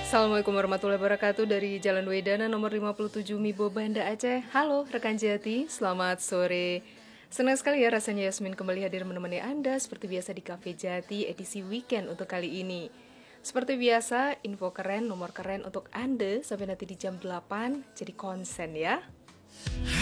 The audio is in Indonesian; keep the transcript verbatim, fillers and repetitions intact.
Assalamualaikum warahmatullahi wabarakatuh dari Jalan Wedana nomor lima puluh tujuh Mibo, Banda Aceh. Halo rekan Jati, selamat sore. Senang sekali ya rasanya Yasmin kembali hadir menemani Anda seperti biasa di Cafe Jati edisi weekend untuk kali ini. Seperti biasa, info keren, nomor keren untuk Anda sampai nanti di jam delapan, jadi konsen ya.